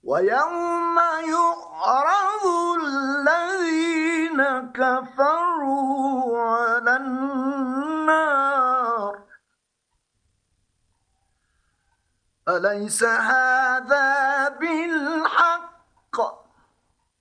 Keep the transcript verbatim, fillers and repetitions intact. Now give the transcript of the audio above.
ويوم يعرض الذين كفروا على النار أليس هذا بالحق